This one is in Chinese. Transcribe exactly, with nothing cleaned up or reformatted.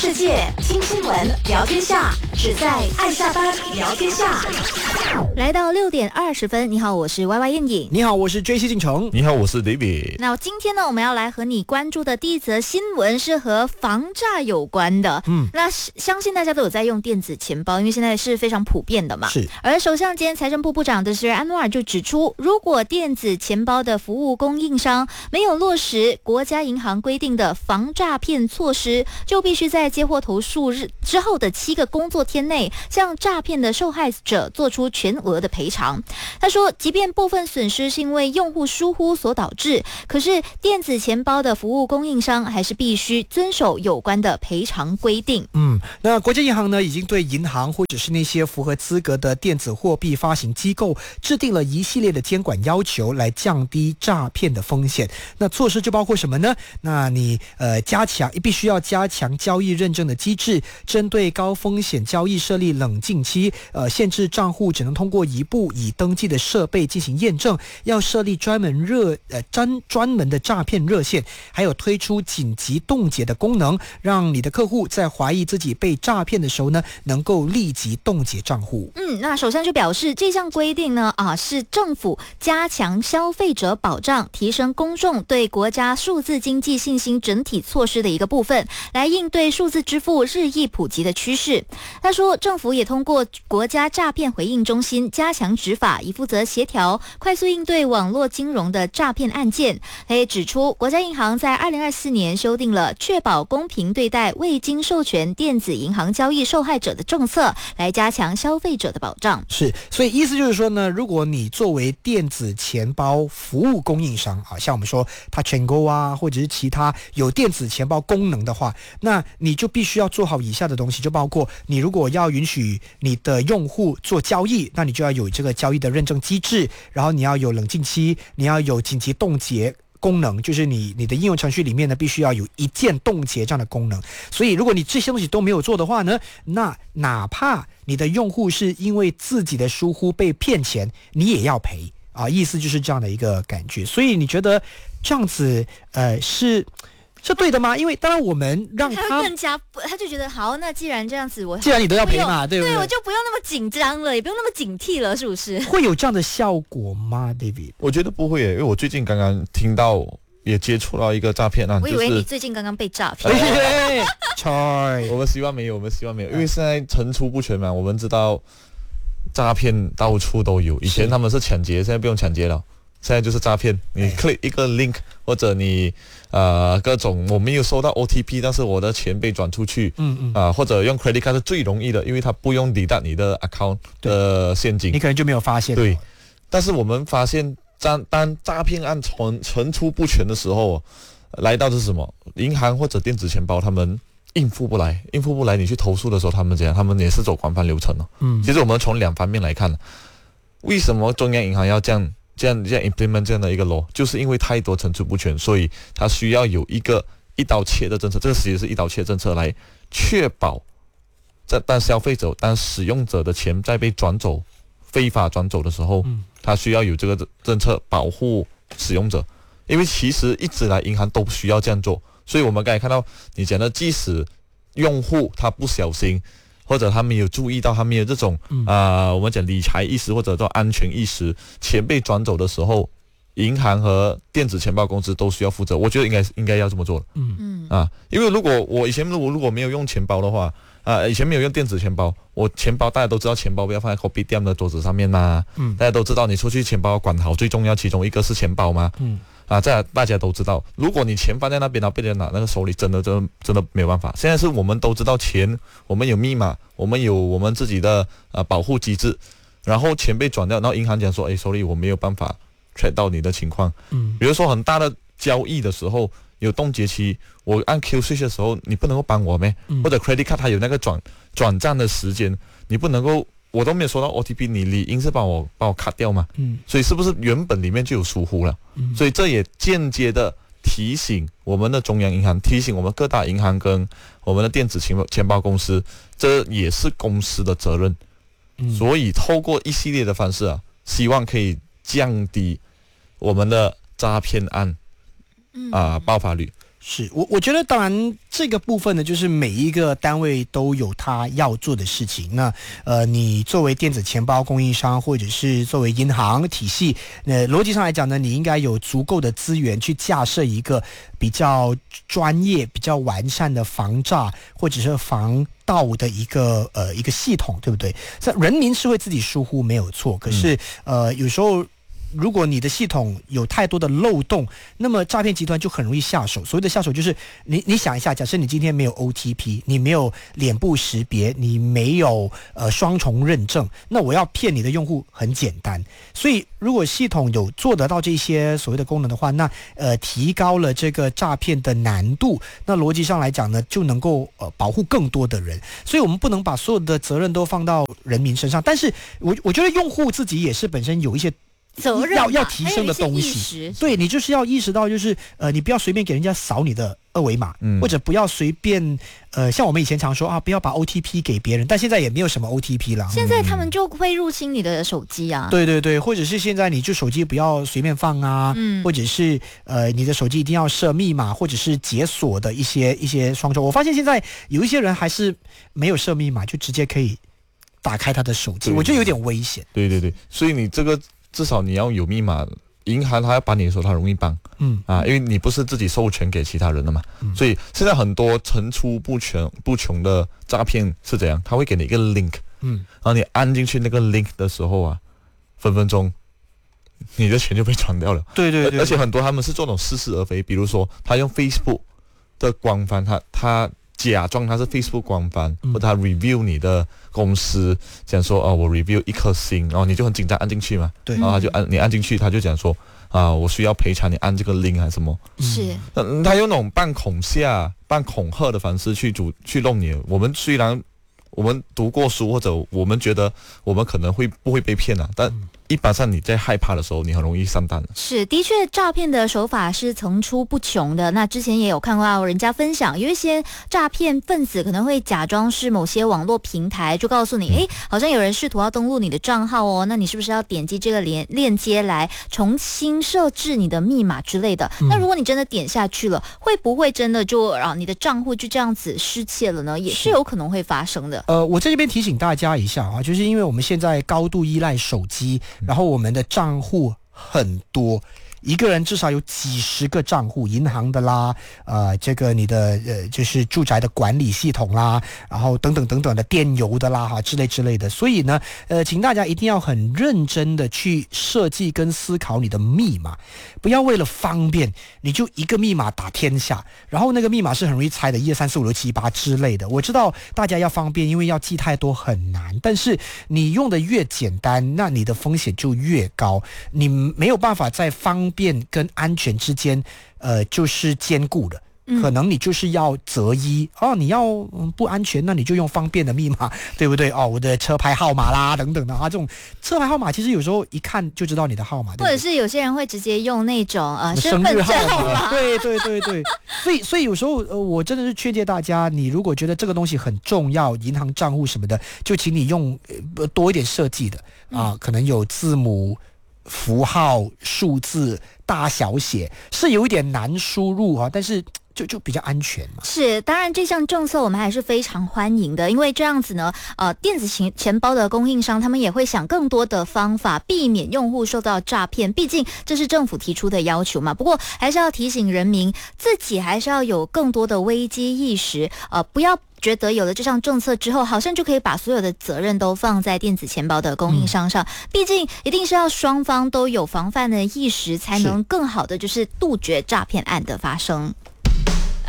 世界，听新闻，聊天下，只在爱下班聊天下。 来到六点二十分，你好，我是 Y Y 燕颖。 你好，我是 J C 进城。 你好，我是 David。 那今天呢，我们要来和你关注的第一则新闻是和防诈有关的。嗯，那相信大家都有在用电子钱包，因为现在是非常普遍的嘛。 是。 而首相兼财政部部长的是安努尔就指出，如果电子钱包的服务供应商没有落实国家银行规定的防诈骗措施，就必须在接获投诉日之后的七个工作天内，向诈骗的受害者做出全额的赔偿。他说，即便部分损失是因为用户疏忽所导致，可是电子钱包的服务供应商还是必须遵守有关的赔偿规定。 嗯，那国家银行呢，已经对银行或者是那些符合资格的电子货币发行机构制定了一系列的监管要求，来降低诈骗的风险。那措施就包括什么呢？那你呃加强，必须要加强交易认证的机制，针对高风险交易设立冷静期，呃，限制账户只能通过一部已登记的设备进行验证，要设立专门热呃专专门的诈骗热线，还有推出紧急冻结的功能，让你的客户在怀疑自己被诈骗的时候呢，能够立即冻结账户。 嗯，那首相就表示，这项规定呢啊是政府加强消费者保障、提升公众对国家数字经济信心整体措施的一个部分，来应对数字支付日益普及的趋势。他说，政府也通过国家诈骗回应中心加强执法，以负责协调、快速应对网络金融的诈骗案件。他也指出，国家银行在二零二四年修订了确保公平对待未经授权电子银行交易受害者的政策，来加强消费者的保障。 是，所以意思就是说呢，如果你作为电子钱包服务供应商啊，像我们说 Touch and Go 啊，或者是其他有电子钱包功能的话，那你就必须要做好以下的东西，就包括你如果要允许你的用户做交易，那你就要有这个交易的认证机制，然后你要有冷静期，你要有紧急冻结功能，就是你你的应用程序里面呢，必须要有一键冻结这样的功能。所以如果你这些东西都没有做的话呢，那哪怕你的用户是因为自己的疏忽被骗钱，你也要赔啊，意思就是这样的一个感觉。所以你觉得这样子呃是是对的吗？因为当然我们让他, 他会更加，他就觉得好，那既然这样子，我既然你都要赔嘛，对不对？ 对，我就不用那么紧张了，也不用那么警惕了，是不是？ 会有这样的效果吗 ，David？ 我觉得不会耶，因为我最近刚刚听到也接触到一个诈骗案， 我以为就是你最近刚刚被诈骗。 哎， 我们希望没有，我们希望没有，因为现在层出不穷嘛，我们知道诈骗到处都有，以前他们是抢劫，现在不用抢劫了。现在就是诈骗，你 click 一个 link 或者你呃各种我没有收到 O T P， 但是我的钱被转出去，嗯嗯啊、呃、或者用 credit card 是最容易的，因为它不用 deduct 你的 account 的现金， 你可能就没有发现。 对，但是我们发现当当诈骗案层层出不穷的时候，来到的是什么？银行或者电子钱包他们应付不来，应付不来，你去投诉的时候，他们怎样？他们也是走官方流程了。嗯，其实我们从两方面来看，为什么中央银行要这样？这样这样 implement 这样的一个 law， 就是因为太多层出不穷，所以它需要有一个一刀切的政策，这个其实是一刀切政策来确保在当消费者、当使用者的钱在被转走、非法转走的时候，嗯，它需要有这个政策保护使用者，因为其实一直来银行都需要这样做，所以我们刚才看到你讲的，即使用户他不小心。或者他没有注意到，他没有这种啊、呃，我们讲理财意识或者叫安全意识，钱被转走的时候，银行和电子钱包公司都需要负责。我觉得应该应该要这么做了。嗯嗯啊，因为如果我以前如果如果没有用钱包的话，啊、呃，以前没有用电子钱包，我钱包大家都知道，钱包不要放在 kopitiam 的桌子上面嘛。嗯，大家都知道，你出去钱包管好最重要，其中一个是钱包嘛。嗯。啊，这大家都知道，如果你钱放在那边，然后被人拿那个手里，真的真的真的没有办法。现在是我们都知道钱，我们有密码，我们有我们自己的呃保护机制，然后钱被转掉，然后银行讲说，哎，手里我没有办法 track 到你的情况。嗯，比如说很大的交易的时候有冻结期，我按 Q switch 的时候，你不能够帮我咩？嗯、或者 credit card 它有那个转转账的时间，你不能够。我都没有收到 O T P， 你理应是帮我帮我 cut 掉嘛？嗯，所以是不是原本里面就有疏忽了？嗯，所以这也间接的提醒我们的中央银行，提醒我们各大银行跟我们的电子钱包钱包公司，这也是公司的责任。嗯，所以透过一系列的方式啊，希望可以降低我们的诈骗案啊、呃、爆发率。 是我我觉得当然这这个部分呢，就是每一个单位都有他要做的事情。那呃，你作为电子钱包供应商，或者是作为银行体系，呃，逻辑上来讲呢，你应该有足够的资源去架设一个比较专业、比较完善的防诈或者是防盗的一个呃一个系统，对不对？这人民是会自己疏忽没有错，可是、嗯、呃有时候。如果你的系统有太多的漏洞，那么诈骗集团就很容易下手。所谓的下手就是你你想一下，假设你今天没有 O T P， 你没有脸部识别，你没有呃双重认证，那我要骗你的用户很简单。所以如果系统有做得到这些所谓的功能的话，那呃提高了这个诈骗的难度，那逻辑上来讲呢，就能够呃保护更多的人。所以我们不能把所有的责任都放到人民身上，但是我我觉得用户自己也是本身有一些。 责任要要提升的东西，对你就是要意识到，就是呃，你不要随便给人家扫你的二维码，嗯、或者不要随便呃，像我们以前常说啊，不要把 O T P 给别人，但现在也没有什么 O T P 了。 现在他们就会入侵你的手机啊， 对对对，或者是现在你就手机不要随便放啊，嗯、或者是呃，你的手机一定要设密码，或者是解锁的一些一些双重。我发现现在有一些人还是没有设密码，就直接可以打开他的手机，我觉得有点危险。 对对对，所以你这个。至少你要有密码，银行它要把你的时候，它容易帮，嗯啊，因为你不是自己授权给其他人的嘛，嗯、所以现在很多层出不穷不穷的诈骗是怎样？他会给你一个 link， 嗯，然后你按进去那个 link 的时候啊，分分钟你的钱就被转掉了。 对对 对, 对， 而且很多他们是做那种似是而非，比如说他用 Facebook 的官方，他他。假装他是 Facebook 官方，或者他 review 你的公司，讲说哦，我 review 一颗星，然后你就很紧张按进去嘛， 对， 然后他就按你按进去，他就讲说啊，我需要赔偿，你按这个 link 还是什么？ 是， 嗯，他用那种半恐吓、半恐吓的方式去主去弄你。我们虽然我们读过书，或者我们觉得我们可能会不会被骗啊，但一般上你在害怕的时候，你很容易上当。 是，的确，诈骗的手法是层出不穷的。那之前也有看到人家分享，有一些诈骗分子可能会假装是某些网络平台，就告诉你，哎、嗯，好像有人试图要登录你的账号哦，那你是不是要点击这个链链接来重新设置你的密码之类的？嗯、那如果你真的点下去了，会不会真的就让你的账户就这样子失窃了呢？也是有可能会发生的。 呃，我在这边提醒大家一下啊，就是因为我们现在高度依赖手机。然后我们的账户很多，一个人至少有几十个账户，银行的啦，呃，这个你的呃就是住宅的管理系统啦，然后等等等等的电邮的啦哈之类之类的。所以呢，呃，请大家一定要很认真的去设计跟思考你的密码，不要为了方便你就一个密码打天下，然后那个密码是很容易猜的，一二三四五六七八之类的。我知道大家要方便，因为要记太多很难，但是你用的越简单，那你的风险就越高，你没有办法在方便跟安全之间，呃，就是兼顾的。可能你就是要择一哦，你要、嗯、不安全，那你就用方便的密码，对不对？哦，我的车牌号码啦，等等的啊，这种车牌号码其实有时候一看就知道你的号码，对不对？ 或者是有些人会直接用那种呃生日号码， 对对对对，所以所以有时候呃，我真的是劝诫大家，你如果觉得这个东西很重要，银行账户什么的，就请你用、呃、多一点设计的啊、呃，可能有字母。符号、数字、大小写是有一点难输入啊，但是就就比较安全嘛。 是，当然这项政策我们还是非常欢迎的，因为这样子呢，呃，电子钱钱包的供应商他们也会想更多的方法避免用户受到诈骗，毕竟这是政府提出的要求嘛。不过还是要提醒人民，自己还是要有更多的危机意识，呃，不要觉得有了这项政策之后，好像就可以把所有的责任都放在电子钱包的供应商上。嗯、毕竟一定是要双方都有防范的意识，才能更好的就是杜绝诈骗案的发生。